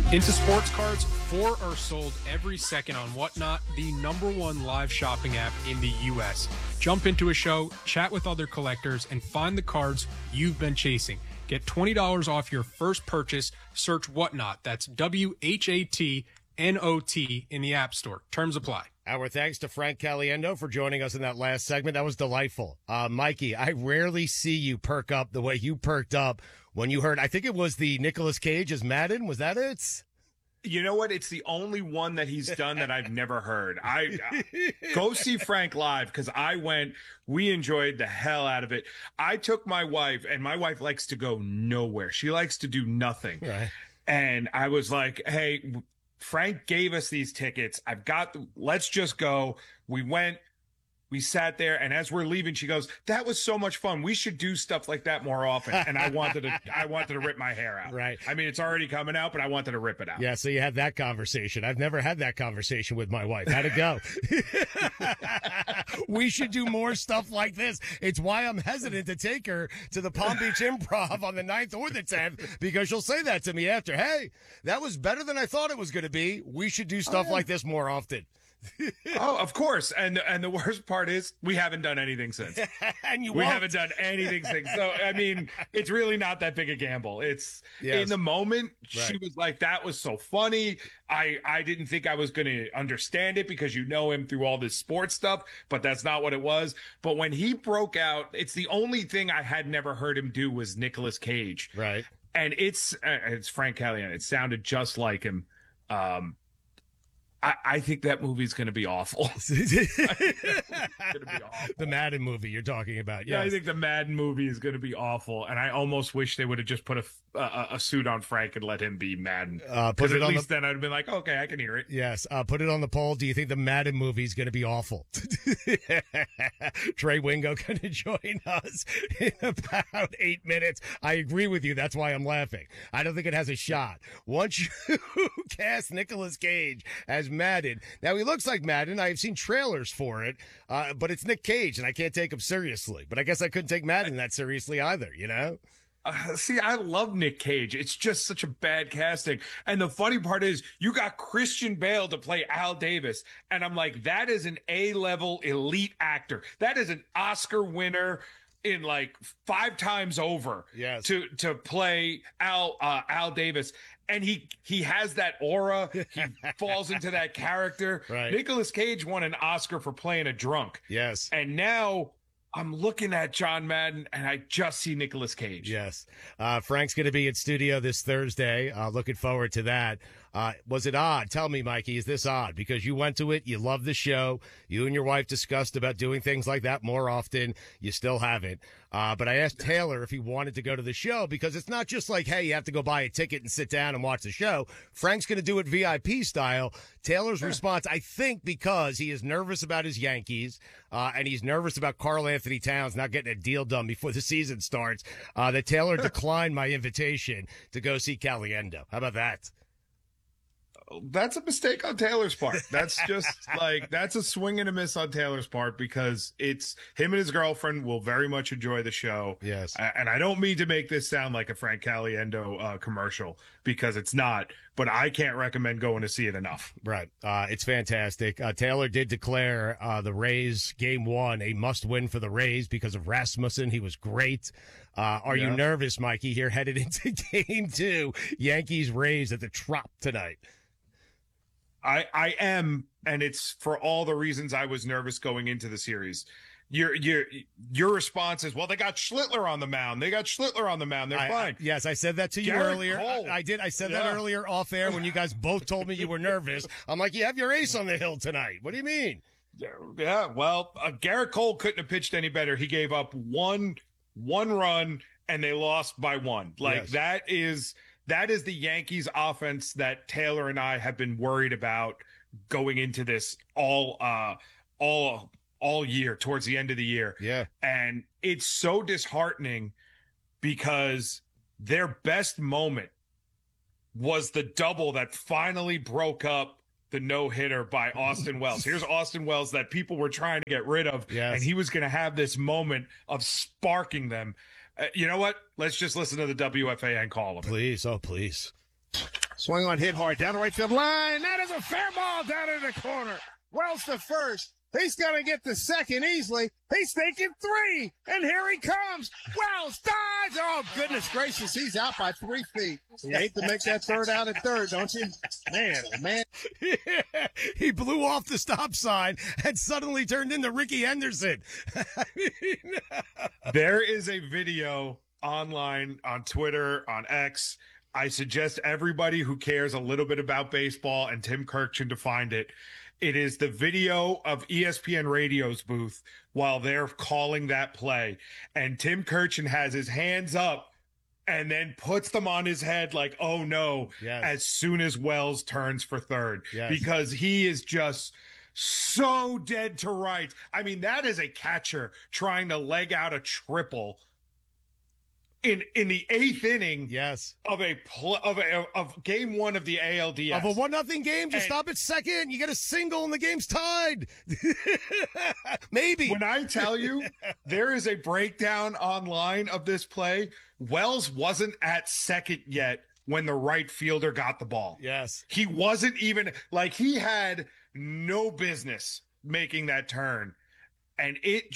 Into sports cards, 4 are sold every second on Whatnot, the #1 live shopping app in the U.S. Jump into a show, chat with other collectors, and find the cards you've been chasing. Get $20 off your first purchase. Search Whatnot. That's WHATNOT in the App Store. Terms apply. Our thanks to Frank Caliendo for joining us in that last segment. That was delightful. Mikey, I rarely see you perk up the way you perked up when you heard, I think it was the Nicolas Cage as Madden. Was that it? You know what? It's the only one that he's done that I've never heard. I go see Frank live because we enjoyed the hell out of it. I took my wife, and my wife likes to go nowhere. She likes to do nothing. Right. And I was like, hey, Frank gave us these tickets. Let's just go. We went. We sat there, and as we're leaving, she goes, "That was so much fun. We should do stuff like that more often." And I wanted to rip my hair out. Right. I mean, it's already coming out, but I wanted to rip it out. Yeah. So you had that conversation. I've never had that conversation with my wife. How'd it go? We should do more stuff like this. It's why I'm hesitant to take her to the Palm Beach Improv on the 9th or the 10th, because she'll say that to me after. Hey, that was better than I thought it was going to be. We should do stuff like this more often. Oh, of course. And the worst part is we haven't done anything since. And we haven't done anything since. So, I mean, it's really not that big a gamble. It's in the moment. Right. She was like, that was so funny. I didn't think I was going to understand it because you know him through all this sports stuff, but that's not what it was. But when he broke out, it's the only thing I had never heard him do was Nicolas Cage. Right. And it's Frank Caliendo. It sounded just like him. I think that movie's going to be awful. The Madden movie you're talking about. Yes. Yeah, I think the Madden movie is going to be awful, and I almost wish they would have just put a suit on Frank and let him be Madden. Because at least then I'd have been like, okay, I can hear it. Yes, put it on the poll. Do you think the Madden movie is going to be awful? Trey Wingo going to join us in about 8 minutes. I agree with you. That's why I'm laughing. I don't think it has a shot. Once you cast Nicolas Cage as Madden, now he looks like Madden. I've seen trailers for it, but it's Nick Cage, and I can't take him seriously. But I guess I couldn't take Madden that seriously either, you know? See, I love Nick Cage. It's just such a bad casting. And the funny part is you got Christian Bale to play Al Davis. And I'm like, that is an A-level elite actor. That is an Oscar winner in like 5 times over. Yes. To play Al Davis. And he has that aura. He falls into that character. Right. Nicolas Cage won an Oscar for playing a drunk. Yes. And now I'm looking at John Madden, and I just see Nicolas Cage. Yes. Frank's going to be in studio this Thursday. Looking forward to that. Was it odd? Tell me, Mikey, is this odd? Because you went to it, you love the show, you and your wife discussed about doing things like that more often. You still haven't. But I asked Taylor if he wanted to go to the show, because it's not just like, hey, you have to go buy a ticket and sit down and watch the show. Frank's going to do it VIP style. Taylor's response, I think because he is nervous about his Yankees, and he's nervous about Karl Anthony Towns not getting a deal done before the season starts, that Taylor declined my invitation to go see Caliendo. How about that? That's a mistake on Taylor's part. That's just that's a swing and a miss on Taylor's part, because it's him and his girlfriend will very much enjoy the show. Yes. And I don't mean to make this sound like a Frank Caliendo commercial, because it's not, but I can't recommend going to see it enough. Right. It's fantastic. Taylor did declare the Rays game 1 a must win for the Rays because of Rasmussen. He was great. Are you nervous, Mikey, here headed into game 2, Yankees Rays at the Trop tonight? I am, and it's for all the reasons I was nervous going into the series. Your response is, well, they got Schlittler on the mound. They're fine. Yes, I said that to you Garrett earlier. Cole. I did. I said that earlier off air when you guys both told me you were nervous. I'm like, you have your ace on the hill tonight. What do you mean? Yeah, well, Garrett Cole couldn't have pitched any better. He gave up one run, and they lost by 1. That is the Yankees offense that Taylor and I have been worried about going into this all year, towards the end of the year. Yeah. And it's so disheartening because their best moment was the double that finally broke up the no-hitter by Austin Wells. Here's Austin Wells that people were trying to get rid of, and he was going to have this moment of sparking them. You know what? Let's just listen to the WFAN call. Please. Oh, please. Swing on, hit hard, down the right field line. That is a fair ball down in the corner. Wells to first. He's going to get the second easily. He's thinking three, and here he comes. Wells dives. Oh, goodness gracious. He's out by 3 feet. You hate to make that third out at third, don't you? Man. Yeah, he blew off the stop sign and suddenly turned into Ricky Henderson. I mean, there is a video online on Twitter, on X. I suggest everybody who cares a little bit about baseball and Tim Kirchin to find it. It is the video of ESPN Radio's booth while they're calling that play. And Tim Kirchin has his hands up and then puts them on his head like, oh no, yes. As soon as Wells turns for third. Yes. Because he is just so dead to rights. I mean, that is a catcher trying to leg out a triple in the 8th inning, yes, of game 1 of the ALDS, of a 1-0 game. Just stop at second. You get a single, and the game's tied. Maybe. When I tell you, there is a breakdown online of this play. Wells wasn't at second yet when the right fielder got the ball. Yes, he wasn't even he had no business making that turn, and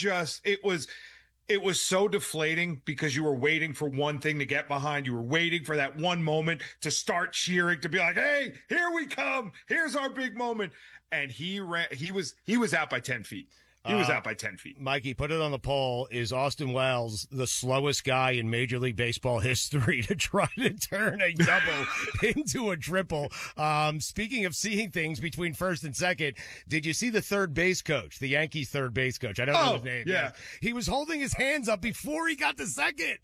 it was so deflating because you were waiting for one thing to get behind. You were waiting for that one moment to start cheering, to be like, hey, here we come. Here's our big moment. And he was out by 10 feet. He was out by 10 feet. Mikey, put it on the poll. Is Austin Wells the slowest guy in Major League Baseball history to try to turn a double into a triple? Speaking of seeing things between first and second, did you see the third base coach, the Yankees third base coach? I don't know his name. Yeah. He was holding his hands up before he got to second.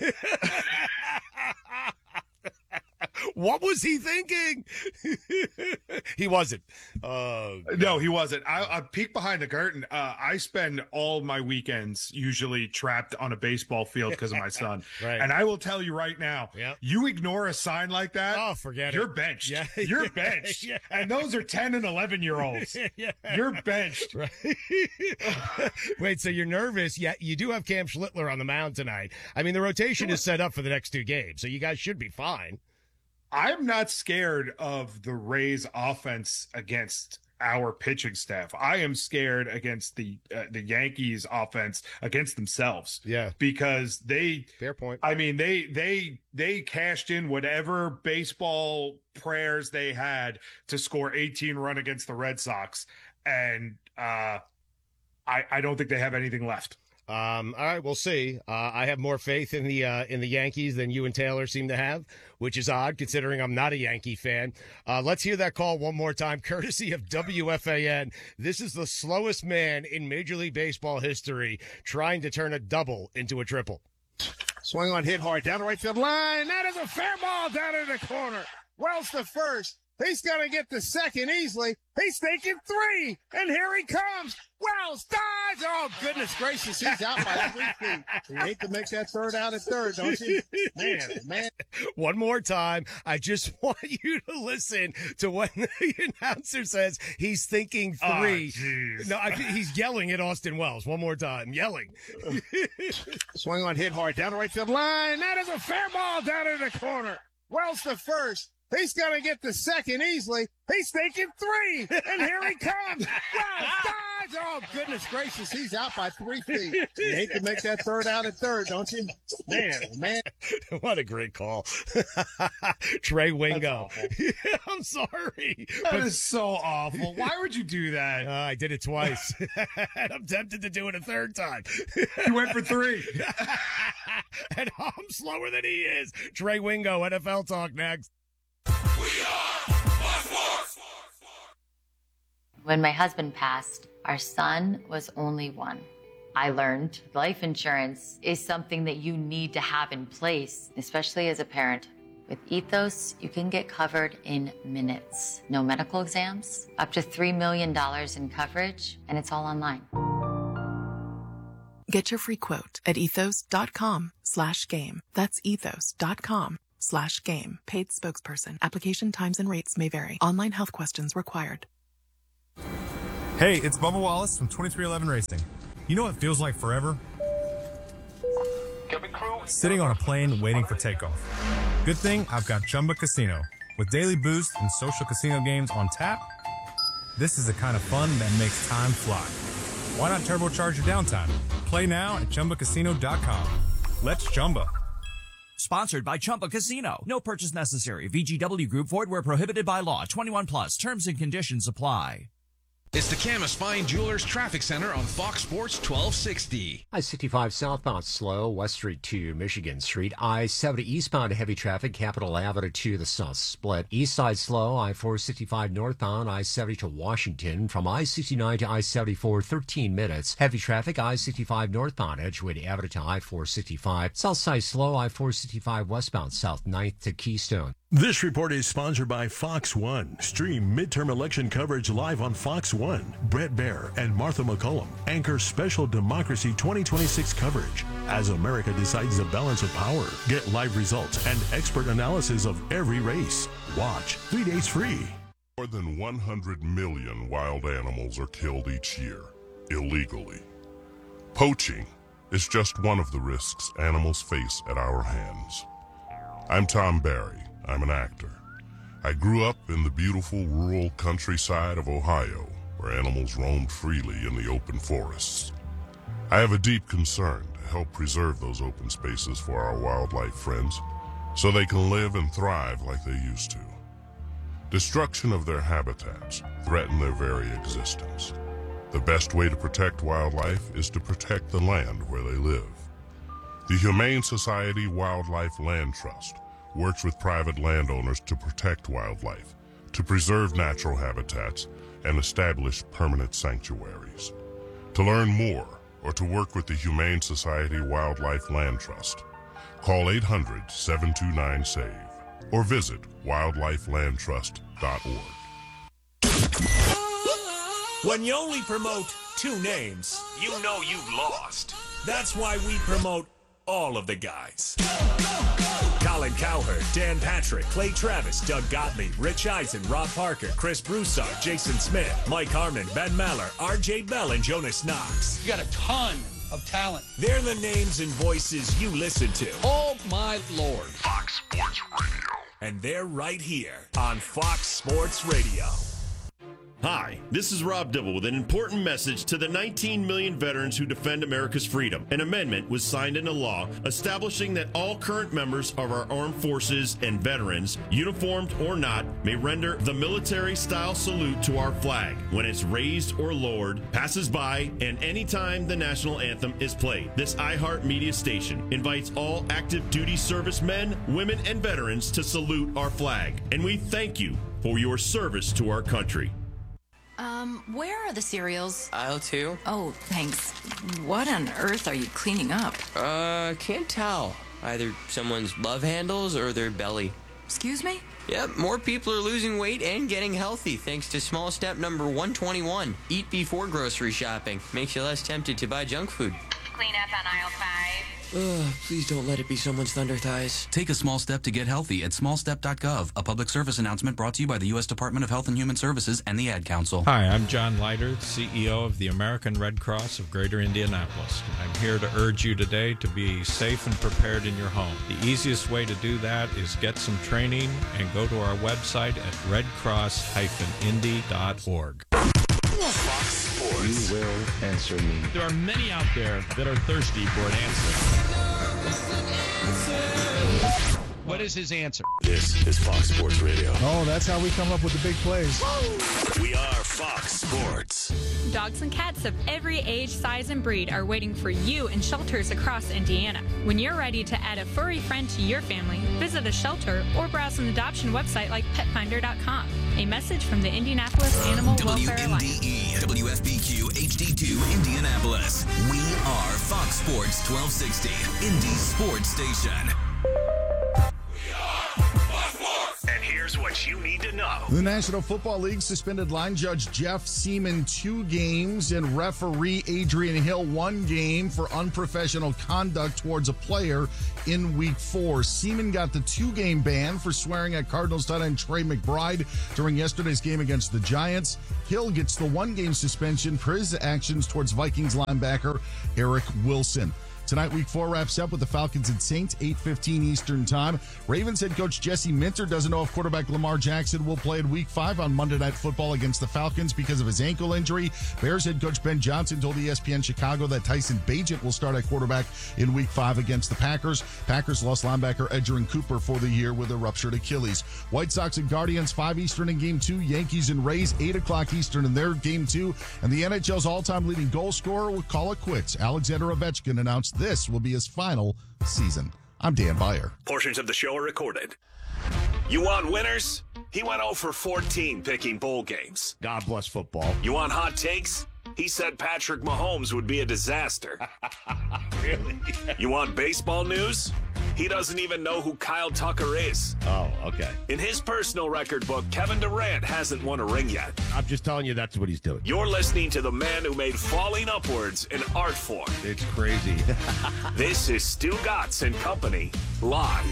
What was he thinking? He wasn't. No, he wasn't. I peek behind the curtain. I spend all my weekends usually trapped on a baseball field because of my son. Right. And I will tell you right now, you ignore a sign like that, oh, forget you're it. benched. Yeah. You're benched. Yeah. And those are 10 and 11-year-olds. Yeah. You're benched. Right. Wait, so you're nervous? Yeah, you do have Cam Schlittler on the mound tonight. I mean, the rotation is set up for the next 2 games, so you guys should be fine. I'm not scared of the Rays offense against our pitching staff. I am scared against the Yankees offense against themselves. Yeah. Because fair point. I mean, they cashed in whatever baseball prayers they had to score 18 run against the Red Sox. And I don't think they have anything left. All right, we'll see. I have more faith in the Yankees than you and Taylor seem to have, which is odd considering I'm not a Yankee fan. Let's hear that call one more time, courtesy of WFAN. This is the slowest man in Major League Baseball history trying to turn a double into a triple. Swing on, hit hard, down the right field line. That is a fair ball down in the corner. Wells to first. He's going to get the second easily. He's thinking three, and here he comes. Wells dives. Oh, goodness gracious. He's out by 3 feet. You hate to make that third out at third, don't you? Man. One more time. I just want you to listen to when the announcer says he's thinking three. Oh, no, I think he's yelling at Austin Wells. One more time. Yelling. Swing on, hit hard, down the right field line. That is a fair ball down in the corner. Wells to first. He's going to get the second easily. He's thinking three, and here he comes. Wells dives. Oh, goodness gracious. He's out by 3 feet. You hate to make that third out at third, don't you? Man. What a great call. Trey Wingo. I'm sorry. That is so awful. Why would you do that? I did it twice. And I'm tempted to do it a third time. You went for 3. And I'm slower than he is. Trey Wingo, NFL Talk next. When my husband passed, our son was only 1. I learned life insurance is something that you need to have in place, especially as a parent. With Ethos, you can get covered in minutes. No medical exams, up to $3 million in coverage, and it's all online. Get your free quote at ethos.com/game. That's ethos.com/game. Paid spokesperson. Application times and rates may vary. Online health questions required. Hey, it's Bubba Wallace from 2311 Racing. You know what feels like forever? Sitting on a plane waiting for takeoff. Good thing I've got Chumba Casino. With daily boosts and social casino games on tap, this is the kind of fun that makes time fly. Why not turbocharge your downtime? Play now at ChumbaCasino.com. Let's Chumba. Sponsored by Chumba Casino. No purchase necessary. VGW Group. Void where prohibited by law. 21 plus. Terms and conditions apply. It's the Camas Fine Jewelers Traffic Center on Fox Sports 1260. I-65 southbound slow, West Street to Michigan Street. I-70 eastbound heavy traffic, Capitol Avenue to the south split. East side slow, I-465 northbound, I-70 to Washington. From I-69 to I-74, 13 minutes. Heavy traffic, I-65 northbound, Edgewood Avenue to I-465. South side slow, I-465 westbound, South 9th to Keystone. This report is sponsored by Fox One. Stream midterm election coverage live on Fox One. Brett Baer and Martha McCollum anchor special Democracy 2026 coverage as America decides the balance of power. Get live results and expert analysis of every race. Watch 3 days free. More than 100 million wild animals are killed each year, illegally. Poaching is just one of the risks animals face at our hands. I'm Tom Barry. I'm an actor. I grew up in the beautiful rural countryside of Ohio, where animals roamed freely in the open forests. I have a deep concern to help preserve those open spaces for our wildlife friends, so they can live and thrive like they used to. Destruction of their habitats threaten their very existence. The best way to protect wildlife is to protect the land where they live. The Humane Society Wildlife Land Trust works with private landowners to protect wildlife, to preserve natural habitats, and establish permanent sanctuaries. To learn more or to work with the Humane Society Wildlife Land Trust, call 800-729-SAVE or visit wildlifelandtrust.org. When you only promote two names, You know you've lost. that's why we promote all of the guys. Colin Cowherd, Dan Patrick, Clay Travis, Doug Gottlieb, Rich Eisen, Rob Parker, Chris Broussard, Jason Smith, Mike Harmon, Ben Maller, RJ Bell, and Jonas Knox. You got a ton of talent. They're the names and voices you listen to. Oh, my Lord. Fox Sports Radio. And they're right here on Fox Sports Radio. Hi, this is Rob Dibble with an important message to the 19 million veterans who defend America's freedom. An amendment was signed into law establishing that all current members of our armed forces and veterans, uniformed or not, may render the military-style salute to our flag when it's raised or lowered, passes by, and anytime the national anthem is played. This iHeartMedia station invites all active duty servicemen, women, and veterans to salute our flag. And we thank you for your service to our country. Where are the cereals? Aisle 2. Oh, thanks. What on earth are you cleaning up? Can't tell. Either someone's love handles or their belly. Excuse me? Yep, more people are losing weight and getting healthy thanks to small step number 121. Eat before grocery shopping. Makes you less tempted to buy junk food. Clean up on aisle 5. Please don't let it be someone's thunder thighs. Take a small step to get healthy at smallstep.gov. A public service announcement brought to you by the U.S. Department of Health and Human Services and the Ad Council. Hi, I'm John Leiter, CEO of the American Red Cross of Greater Indianapolis. I'm here to urge you today to be safe and prepared in your home. The easiest way to do that is get some training and go to our website at redcross-indy.org. Fox Sports. You will answer me. There are many out there that are thirsty for an answer. What is his answer? This is Fox Sports Radio. Oh, that's how we come up with the big plays. We are Fox Sports. Dogs and cats of every age, size, and breed are waiting for you in shelters across Indiana. When you're ready to add a furry friend to your family, visit a shelter or browse an adoption website like petfinder.com. A message from the Indianapolis Animal Welfare Alliance. WFBQ HD2 Indianapolis. We are Fox Sports 1260, Indy's sports station. And here's what you need to know. The National Football League suspended line judge Jeff Seaman 2 games and referee Adrian Hill 1 game for unprofessional conduct towards a player in Week 4. Seaman got the 2-game ban for swearing at Cardinals tight end Trey McBride during yesterday's game against the Giants. Hill gets the 1-game suspension for his actions towards Vikings linebacker Eric Wilson. Tonight, Week 4 wraps up with the Falcons and Saints, 8:15 Eastern Time. Ravens head coach Jesse Minter doesn't know if quarterback Lamar Jackson will play in Week 5 on Monday Night Football against the Falcons because of his ankle injury. Bears head coach Ben Johnson told ESPN Chicago that Tyson Bagent will start at quarterback in Week 5 against the Packers. Packers lost linebacker Edgerrin Cooper for the year with a ruptured Achilles. White Sox and Guardians, 5 Eastern in Game 2. Yankees and Rays, 8 o'clock Eastern in their Game 2. And the NHL's all-time leading goal scorer will call it quits. Alexander Ovechkin announced this will be his final season. I'm Dan Beyer. Portions of the show are recorded. You want winners? He went 0 for 14 picking bowl games. God bless football. You want hot takes? He said Patrick Mahomes would be a disaster. Really? You want baseball news? He doesn't even know who Kyle Tucker is. Oh, okay. In his personal record book, Kevin Durant hasn't won a ring yet. I'm just telling you that's what he's doing. You're listening to the man who made falling upwards an art form. It's crazy. This is Stu Gatz and Company, live.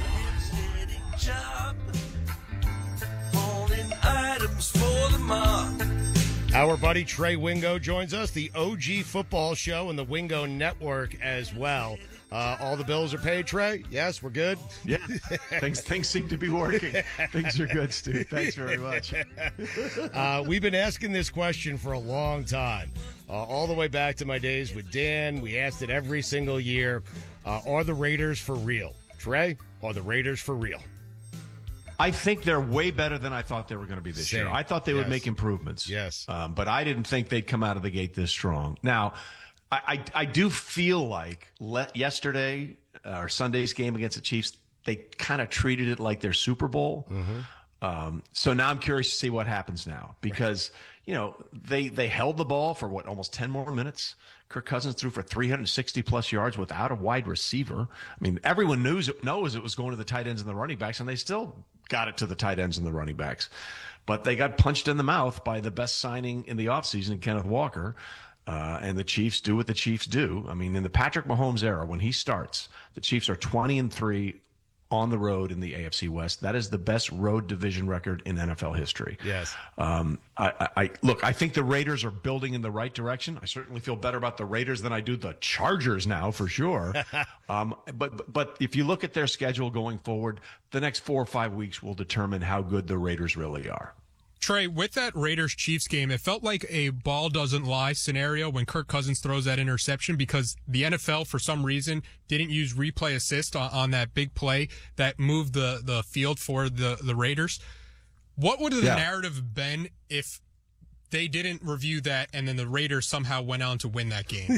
Our buddy Trey Wingo joins us, the OG Football Show and the Wingo Network as well. All the bills are paid, Trey? Yes, we're good? Yeah, things seem to be working. Things are good, Stu. Thanks very much. We've been asking this question for a long time, all the way back to my days with Dan. We asked it every single year. Are the Raiders for real? Trey, are the Raiders for real? I think they're way better than I thought they were going to be this year. I thought they would make improvements. Yes. But I didn't think they'd come out of the gate this strong. Now, I do feel like yesterday or Sunday's game against the Chiefs, they kind of treated it like their Super Bowl. Mm-hmm. So now I'm curious to see what happens now because, you know, they held the ball for almost 10 more minutes. Kirk Cousins threw for 360-plus yards without a wide receiver. I mean, everyone knows it was going to the tight ends and the running backs, and they still got it to the tight ends and the running backs. But they got punched in the mouth by the best signing in the offseason, Kenneth Walker. And the Chiefs do what the Chiefs do. I mean, in the Patrick Mahomes era, when he starts, the Chiefs are 20-3 on the road in the AFC West. That is the best road division record in NFL history. Yes. I think the Raiders are building in the right direction. I certainly feel better about the Raiders than I do the Chargers now, for sure. But if you look at their schedule going forward, the next 4 or 5 weeks will determine how good the Raiders really are. Trey, with that Raiders-Chiefs game, it felt like a ball doesn't lie scenario when Kirk Cousins throws that interception because the NFL, for some reason, didn't use replay assist on that big play that moved the field for the Raiders. What would the narrative have been if they didn't review that and then the Raiders somehow went on to win that game?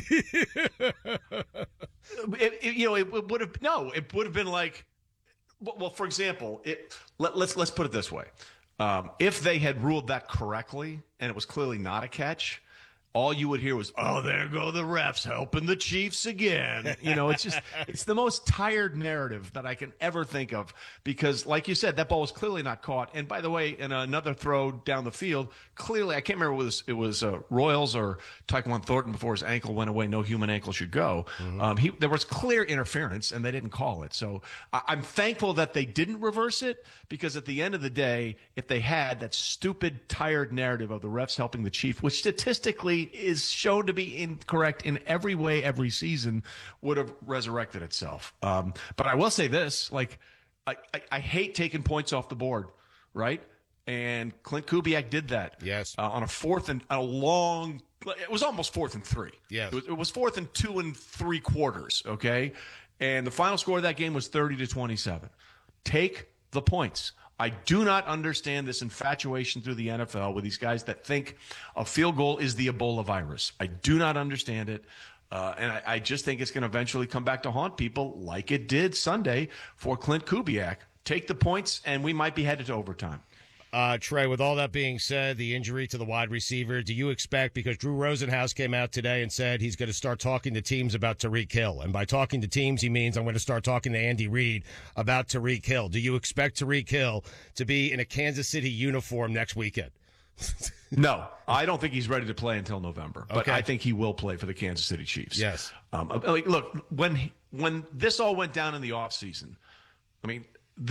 It would have been like, well, for example, let's put it this way. If they had ruled that correctly and it was clearly not a catch, all you would hear was, "Oh, there go the refs helping the Chiefs again." You know, it's the most tired narrative that I can ever think of because, like you said, that ball was clearly not caught. And by the way, in another throw down the field, clearly, I can't remember it was Royals or Tyquan Thornton before his ankle went away. No human ankle should go. Mm-hmm. There was clear interference, and they didn't call it. So I'm thankful that they didn't reverse it because at the end of the day, if they had that stupid, tired narrative of the refs helping the Chiefs, which statistically is shown to be incorrect in every way every season, would have resurrected itself. But I will say this, like, I hate taking points off the board, right? And Clint Kubiak did that. Yes. On a fourth and a long, it was almost 4th and 3. Yes. It was 4th and 2 3/4. Okay. And the final score of that game was 30-27. Take the points. I do not understand this infatuation through the NFL with these guys that think a field goal is the Ebola virus. I do not understand it. And I just think it's going to eventually come back to haunt people like it did Sunday for Clint Kubiak. Take the points, and we might be headed to overtime. Trey, with all that being said, the injury to the wide receiver, do you expect, because Drew Rosenhaus came out today and said he's going to start talking to teams about Tyreek Hill, and by talking to teams, he means I'm going to start talking to Andy Reid about Tyreek Hill. Do you expect Tyreek Hill to be in a Kansas City uniform next weekend? No, I don't think he's ready to play until November, but Okay. I think he will play for the Kansas City Chiefs. Yes. Look, when this all went down in the offseason, I mean,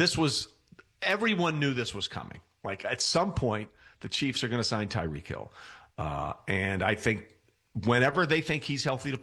everyone knew this was coming. Like, at some point, the Chiefs are going to sign Tyreek Hill. And I think whenever they think he's healthy to